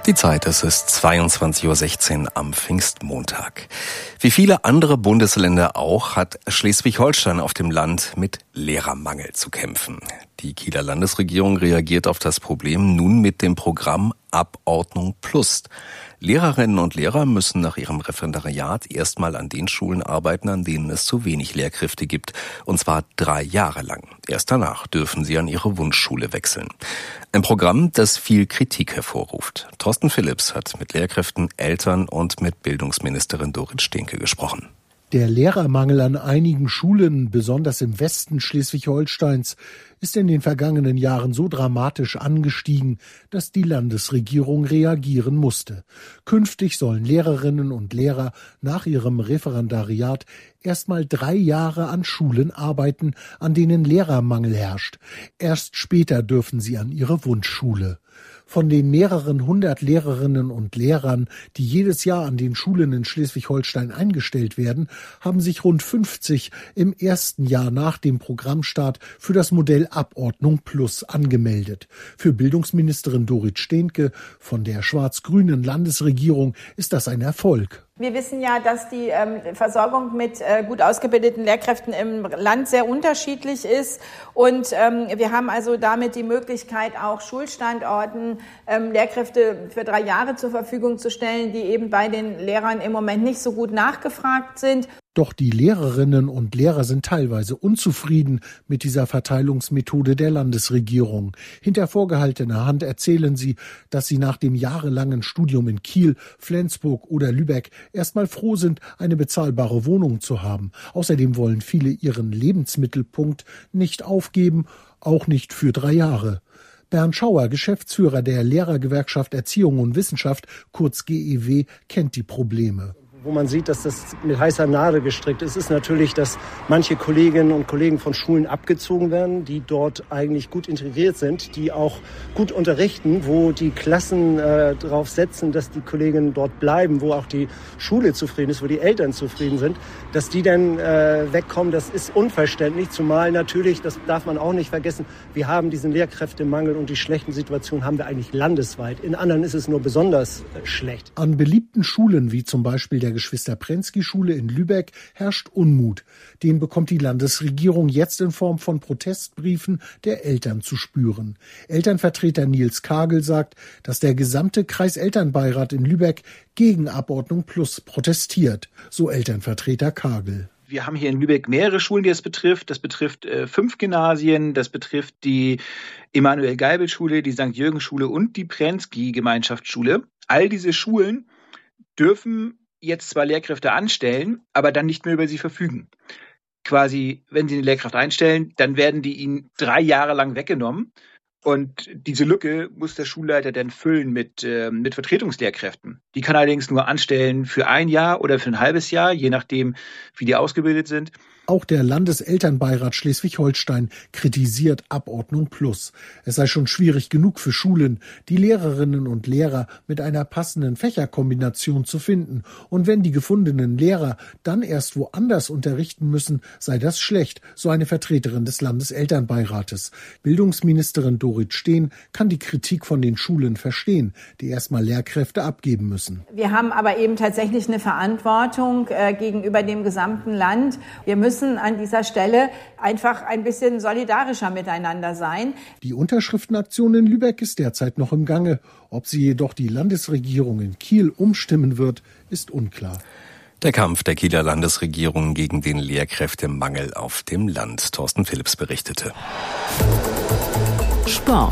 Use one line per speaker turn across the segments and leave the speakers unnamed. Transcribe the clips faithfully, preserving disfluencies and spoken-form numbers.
Die Zeit, es ist zweiundzwanzig Uhr sechzehn am Pfingstmontag. Wie viele andere Bundesländer auch hat Schleswig-Holstein auf dem Land mit Lehrermangel zu kämpfen. Die Kieler Landesregierung reagiert auf das Problem nun mit dem Programm Abordnung Plus. Lehrerinnen und Lehrer müssen nach ihrem Referendariat erstmal an den Schulen arbeiten, an denen es zu wenig Lehrkräfte gibt. Und zwar drei Jahre lang. Erst danach dürfen sie an ihre Wunschschule wechseln. Ein Programm, das viel Kritik hervorruft. Thorsten Philipps hat mit Lehrkräften, Eltern und mit Bildungsministerin Dorit Stehnke gesprochen.
Der Lehrermangel an einigen Schulen, besonders im Westen Schleswig-Holsteins, ist in den vergangenen Jahren so dramatisch angestiegen, dass die Landesregierung reagieren musste. Künftig sollen Lehrerinnen und Lehrer nach ihrem Referendariat erstmal drei Jahre an Schulen arbeiten, an denen Lehrermangel herrscht. Erst später dürfen sie an ihre Wunschschule. Von den mehreren hundert Lehrerinnen und Lehrern, die jedes Jahr an den Schulen in Schleswig-Holstein eingestellt werden, haben sich rund fünfzig im ersten Jahr nach dem Programmstart für das Modell Abordnung Plus angemeldet. Für Bildungsministerin Dorit Stehnke von der schwarz-grünen Landesregierung ist das ein Erfolg.
Wir wissen ja, dass die ähm, Versorgung mit äh, gut ausgebildeten Lehrkräften im Land sehr unterschiedlich ist. Und ähm, wir haben also damit die Möglichkeit, auch Schulstandorten ähm, Lehrkräfte für drei Jahre zur Verfügung zu stellen, die eben bei den Lehrern im Moment nicht so gut nachgefragt sind.
Doch die Lehrerinnen und Lehrer sind teilweise unzufrieden mit dieser Verteilungsmethode der Landesregierung. Hinter vorgehaltener Hand erzählen sie, dass sie nach dem jahrelangen Studium in Kiel, Flensburg oder Lübeck erstmal froh sind, eine bezahlbare Wohnung zu haben. Außerdem wollen viele ihren Lebensmittelpunkt nicht aufgeben, auch nicht für drei Jahre. Bernd Schauer, Geschäftsführer der Lehrergewerkschaft Erziehung und Wissenschaft, kurz G E W, kennt die Probleme.
Wo man sieht, dass das mit heißer Nadel gestrickt ist, ist natürlich, dass manche Kolleginnen und Kollegen von Schulen abgezogen werden, die dort eigentlich gut integriert sind, die auch gut unterrichten, wo die Klassen äh, darauf setzen, dass die Kolleginnen dort bleiben, wo auch die Schule zufrieden ist, wo die Eltern zufrieden sind, dass die dann äh, wegkommen, das ist unverständlich, zumal natürlich, das darf man auch nicht vergessen, wir haben diesen Lehrkräftemangel und die schlechten Situationen haben wir eigentlich landesweit. In anderen ist es nur besonders äh, schlecht.
An beliebten Schulen, wie zum Beispiel der Geschwister-Prensky-Schule in Lübeck, herrscht Unmut. Den bekommt die Landesregierung jetzt in Form von Protestbriefen der Eltern zu spüren. Elternvertreter Nils Kagel sagt, dass der gesamte Kreiselternbeirat in Lübeck gegen Abordnung Plus protestiert. So Elternvertreter Kagel.
Wir haben hier in Lübeck mehrere Schulen, die das betrifft. Das betrifft äh, fünf Gymnasien, das betrifft die Emanuel-Geibel-Schule, die Sankt Jürgen-Schule und die Prensky-Gemeinschaftsschule. All diese Schulen dürfen jetzt zwar Lehrkräfte anstellen, aber dann nicht mehr über sie verfügen. Quasi, wenn sie eine Lehrkraft einstellen, dann werden die ihnen drei Jahre lang weggenommen. Und diese Lücke muss der Schulleiter dann füllen mit, äh, mit Vertretungslehrkräften. Die kann allerdings nur anstellen für ein Jahr oder für ein halbes Jahr, je nachdem, wie die ausgebildet sind.
Auch der Landeselternbeirat Schleswig-Holstein kritisiert Abordnung Plus. Es sei schon schwierig genug für Schulen, die Lehrerinnen und Lehrer mit einer passenden Fächerkombination zu finden. Und wenn die gefundenen Lehrer dann erst woanders unterrichten müssen, sei das schlecht, so eine Vertreterin des Landeselternbeirates. Bildungsministerin Dorit Stehnke kann die Kritik von den Schulen verstehen, die erstmal Lehrkräfte abgeben müssen.
Wir haben aber eben tatsächlich eine Verantwortung äh, gegenüber dem gesamten Land. Wir müssen an dieser Stelle einfach ein bisschen solidarischer miteinander sein.
Die Unterschriftenaktion in Lübeck ist derzeit noch im Gange. Ob sie jedoch die Landesregierung in Kiel umstimmen wird, ist unklar.
Der Kampf der Kieler Landesregierung gegen den Lehrkräftemangel auf dem Land. Thorsten Philipps berichtete.
Sport.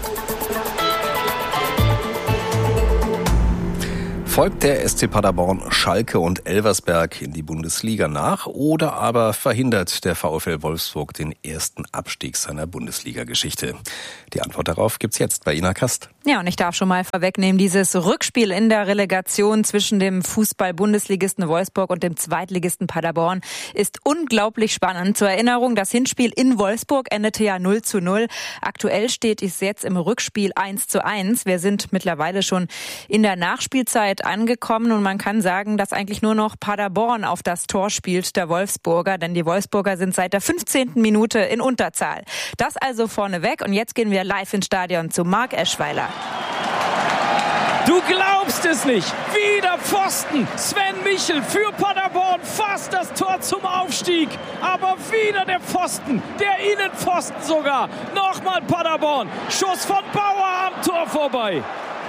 Folgt der S C Paderborn Schalke und Elversberg in die Bundesliga nach oder aber verhindert der VfL Wolfsburg den ersten Abstieg seiner Bundesliga-Geschichte? Die Antwort darauf gibt's jetzt bei Ina Kast.
Ja, und ich darf schon mal vorwegnehmen, dieses Rückspiel in der Relegation zwischen dem Fußball-Bundesligisten Wolfsburg und dem Zweitligisten Paderborn ist unglaublich spannend. Zur Erinnerung, das Hinspiel in Wolfsburg endete ja null zu null. Aktuell steht es jetzt im Rückspiel eins zu eins. Wir sind mittlerweile schon in der Nachspielzeit angekommen und man kann sagen, dass eigentlich nur noch Paderborn auf das Tor spielt, der Wolfsburger, denn die Wolfsburger sind seit der fünfzehnten Minute in Unterzahl. Das also vorneweg und jetzt gehen wir live ins Stadion zu Marc Eschweiler.
Du glaubst es nicht. Wieder Pfosten. Sven Michel für Paderborn. Fast das Tor zum Aufstieg. Aber wieder der Pfosten. Der Innenpfosten sogar. Nochmal Paderborn. Schuss von Bauer am Tor vorbei.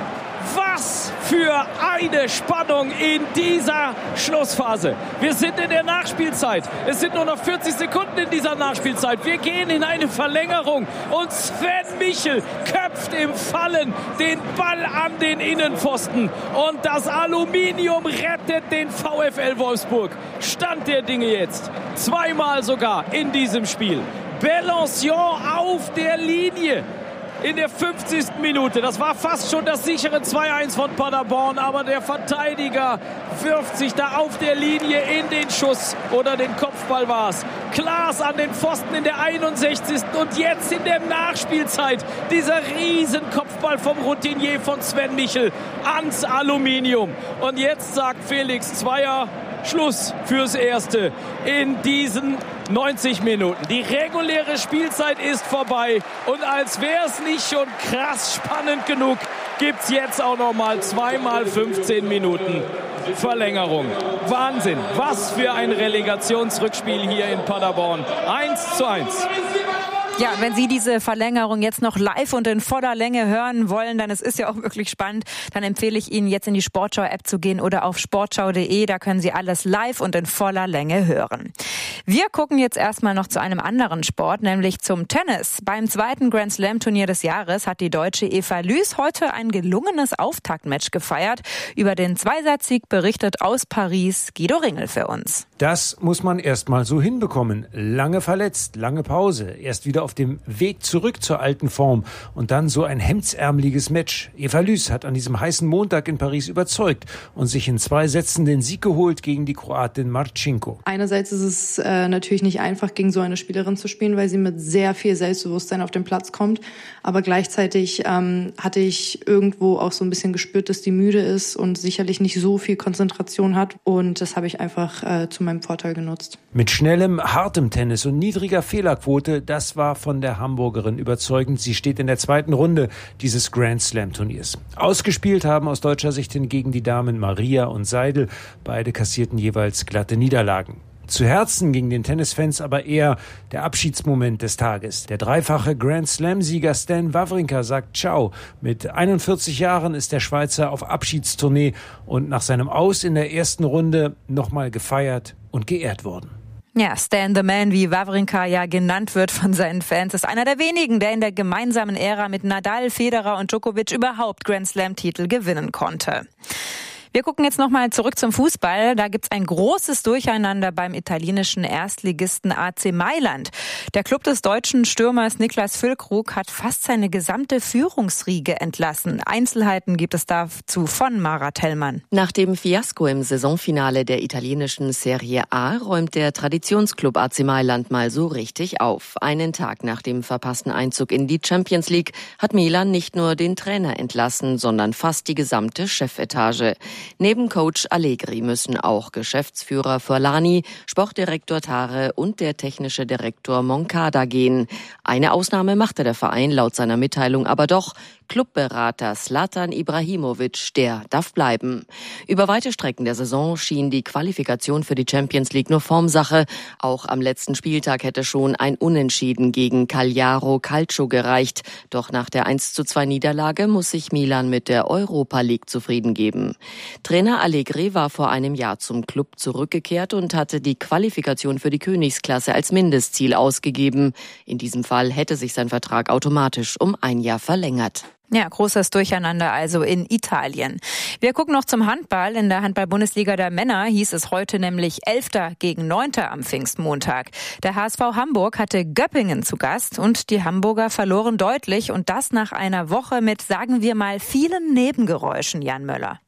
Was für eine Spannung in dieser Schlussphase. Wir sind in der Nachspielzeit. Es sind nur noch vierzig Sekunden in dieser Nachspielzeit. Wir gehen in eine Verlängerung und Sven Michel köpft im Fallen den Ball an den Innenpfosten. Und das Aluminium rettet den VfL Wolfsburg. Stand der Dinge jetzt. Zweimal sogar in diesem Spiel. Bellancion auf der Linie. In der fünfzigsten Minute. Das war fast schon das sichere zwei eins von Paderborn. Aber der Verteidiger wirft sich da auf der Linie in den Schuss. Oder den Kopfball war es. Klaas an den Pfosten in der einundsechzigsten Und jetzt in der Nachspielzeit. Dieser riesen Kopfball vom Routinier von Sven Michel ans Aluminium. Und jetzt sagt Felix Zweier, Schluss fürs Erste in diesen neunzig Minuten. Die reguläre Spielzeit ist vorbei und als wäre es nicht schon krass spannend genug, gibt es jetzt auch noch mal zweimal fünfzehn Minuten Verlängerung. Wahnsinn, was für ein Relegationsrückspiel hier in Paderborn. eins zu eins.
Ja, wenn Sie diese Verlängerung jetzt noch live und in voller Länge hören wollen, dann es ist ja auch wirklich spannend, dann empfehle ich Ihnen jetzt in die Sportschau-App zu gehen oder auf sportschau punkt de. Da können Sie alles live und in voller Länge hören. Wir gucken jetzt erstmal noch zu einem anderen Sport, nämlich zum Tennis. Beim zweiten Grand Slam Turnier des Jahres hat die Deutsche Eva Lüß heute ein gelungenes Auftaktmatch gefeiert. Über den Zweisatz-Sieg berichtet aus Paris Guido Ringel für uns.
Das muss man erstmal so hinbekommen. Lange verletzt, lange Pause, erst wieder auf dem Weg zurück zur alten Form und dann so ein hemdsärmeliges Match. Eva Lüß hat an diesem heißen Montag in Paris überzeugt und sich in zwei Sätzen den Sieg geholt gegen die Kroatin Marcinko.
Einerseits ist es äh, natürlich nicht einfach, gegen so eine Spielerin zu spielen, weil sie mit sehr viel Selbstbewusstsein auf den Platz kommt. Aber gleichzeitig ähm, hatte ich irgendwo auch so ein bisschen gespürt, dass die müde ist und sicherlich nicht so viel Konzentration hat. Und das habe ich einfach äh, zu meinem Vorteil genutzt.
Mit schnellem, hartem Tennis und niedriger Fehlerquote, das war von der Hamburgerin überzeugend. Sie steht in der zweiten Runde dieses Grand Slam Turniers. Ausgespielt haben aus deutscher Sicht hingegen die Damen Maria und Seidel. Beide kassierten jeweils glatte Niederlagen. Zu Herzen ging den Tennisfans aber eher der Abschiedsmoment des Tages. Der dreifache Grand Slam-Sieger Stan Wawrinka sagt Ciao. Mit einundvierzig Jahren ist der Schweizer auf Abschiedstournee und nach seinem Aus in der ersten Runde nochmal gefeiert und geehrt worden.
Ja, Stan the Man, wie Wawrinka ja genannt wird von seinen Fans, ist einer der wenigen, der in der gemeinsamen Ära mit Nadal, Federer und Djokovic überhaupt Grand Slam-Titel gewinnen konnte. Wir gucken jetzt nochmal zurück zum Fußball. Da gibt's ein großes Durcheinander beim italienischen Erstligisten A C Mailand. Der Club des deutschen Stürmers Niklas Füllkrug hat fast seine gesamte Führungsriege entlassen. Einzelheiten gibt es dazu von Mara Tellmann.
Nach dem Fiasko im Saisonfinale der italienischen Serie A räumt der Traditionsclub A C Mailand mal so richtig auf. Einen Tag nach dem verpassten Einzug in die Champions League hat Milan nicht nur den Trainer entlassen, sondern fast die gesamte Chefetage. Neben Coach Allegri müssen auch Geschäftsführer Forlani, Sportdirektor Tare und der technische Direktor Moncada gehen. Eine Ausnahme machte der Verein laut seiner Mitteilung aber doch. Clubberater Zlatan Ibrahimovic, der darf bleiben. Über weite Strecken der Saison schien die Qualifikation für die Champions League nur Formsache. Auch am letzten Spieltag hätte schon ein Unentschieden gegen Cagliari Calcio gereicht. Doch nach der eins zu zwei Niederlage muss sich Milan mit der Europa League zufrieden geben. Trainer Allegri war vor einem Jahr zum Club zurückgekehrt und hatte die Qualifikation für die Königsklasse als Mindestziel ausgegeben. In diesem Fall hätte sich sein Vertrag automatisch um ein Jahr verlängert.
Ja, großes Durcheinander also in Italien. Wir gucken noch zum Handball. In der Handball-Bundesliga der Männer hieß es heute nämlich Elfter gegen Neunter am Pfingstmontag. Der H S V Hamburg hatte Göppingen zu Gast und die Hamburger verloren deutlich und das nach einer Woche mit, sagen wir mal, vielen Nebengeräuschen, Jan Möller.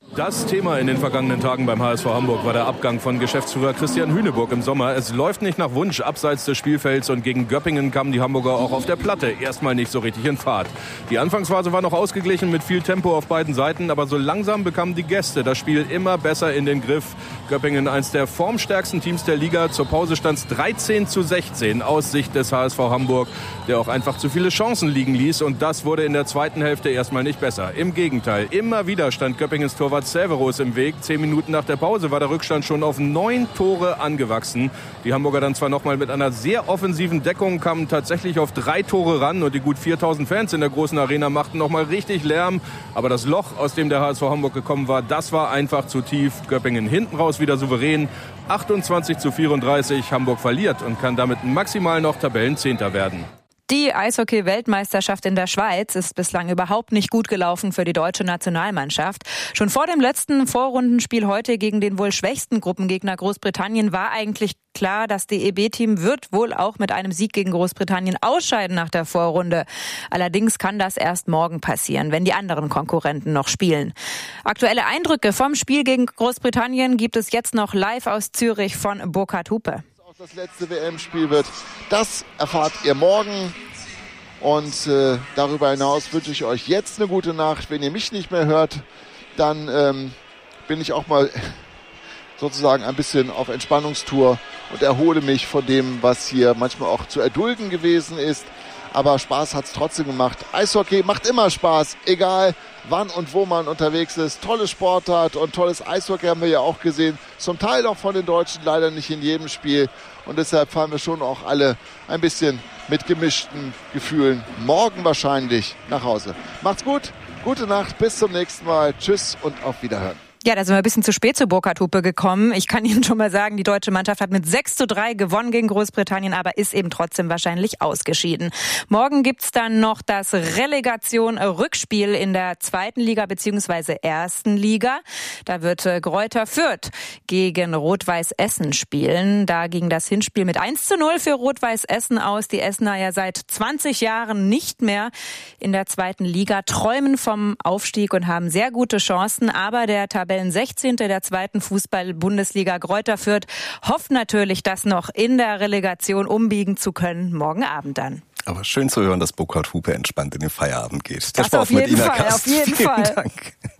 Das Thema in den vergangenen Tagen beim H S V Hamburg war der Abgang von Geschäftsführer Christian Hüneburg im Sommer. Es läuft nicht nach Wunsch abseits des Spielfelds und gegen Göppingen kamen die Hamburger auch auf der Platte erstmal nicht so richtig in Fahrt. Die Anfangsphase war noch ausgeglichen mit viel Tempo auf beiden Seiten, aber so langsam bekamen die Gäste das Spiel immer besser in den Griff. Göppingen, eins der formstärksten Teams der Liga. Zur Pause stand es dreizehn zu sechzehn aus Sicht des H S V Hamburg, der auch einfach zu viele Chancen liegen ließ. Und das wurde in der zweiten Hälfte erstmal nicht besser. Im Gegenteil, immer wieder stand Göppingens Torwart Severus im Weg. Zehn Minuten nach der Pause war der Rückstand schon auf neun Tore angewachsen. Die Hamburger dann zwar nochmal mit einer sehr offensiven Deckung, kamen tatsächlich auf drei Tore ran und die gut viertausend Fans in der großen Arena machten nochmal richtig Lärm. Aber das Loch, aus dem der H S V Hamburg gekommen war, das war einfach zu tief. Göppingen hinten raus wieder souverän. achtundzwanzig zu vierunddreißig. Hamburg verliert und kann damit maximal noch Tabellenzehnter werden.
Die Eishockey-Weltmeisterschaft in der Schweiz ist bislang überhaupt nicht gut gelaufen für die deutsche Nationalmannschaft. Schon vor dem letzten Vorrundenspiel heute gegen den wohl schwächsten Gruppengegner Großbritannien war eigentlich klar, das D E B-Team wird wohl auch mit einem Sieg gegen Großbritannien ausscheiden nach der Vorrunde. Allerdings kann das erst morgen passieren, wenn die anderen Konkurrenten noch spielen. Aktuelle Eindrücke vom Spiel gegen Großbritannien gibt es jetzt noch live aus Zürich von Burkhard Hupe.
Das letzte W M-Spiel wird, das erfahrt ihr morgen. Und äh, darüber hinaus wünsche ich euch jetzt eine gute Nacht. Wenn ihr mich nicht mehr hört, dann ähm, bin ich auch mal sozusagen ein bisschen auf Entspannungstour und erhole mich von dem, was hier manchmal auch zu erdulden gewesen ist. Aber Spaß hat es trotzdem gemacht. Eishockey macht immer Spaß, egal wann und wo man unterwegs ist. Tolle Sportart und tolles Eishockey haben wir ja auch gesehen. Zum Teil auch von den Deutschen, leider nicht in jedem Spiel. Und deshalb fahren wir schon auch alle ein bisschen mit gemischten Gefühlen morgen wahrscheinlich nach Hause. Macht's gut, gute Nacht, bis zum nächsten Mal. Tschüss und auf Wiederhören.
Ja, da sind wir ein bisschen zu spät zu Burkhard Hupe gekommen. Ich kann Ihnen schon mal sagen, die deutsche Mannschaft hat mit sechs zu drei gewonnen gegen Großbritannien, aber ist eben trotzdem wahrscheinlich ausgeschieden. Morgen gibt's dann noch das Relegation-Rückspiel in der zweiten Liga bzw. ersten Liga. Da wird Greuther Fürth gegen Rot-Weiß Essen spielen. Da ging das Hinspiel mit eins zu null für Rot-Weiß Essen aus. Die Essener ja seit zwanzig Jahren nicht mehr in der zweiten Liga, träumen vom Aufstieg und haben sehr gute Chancen, aber der Tabellen sechzehnte der zweiten Fußball-Bundesliga Greuther Fürth hofft natürlich, das noch in der Relegation umbiegen zu können, morgen Abend dann.
Aber schön zu hören, dass Burkhard Hupe entspannt in den Feierabend geht.
Das, das auf jeden Fall, auf jeden
Vielen
Fall.
Dank.